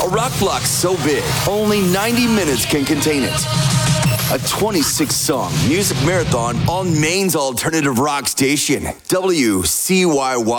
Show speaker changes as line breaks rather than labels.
A rock block so big, only 90 minutes can contain it. A 26-song music marathon on Maine's alternative rock station, WCYY.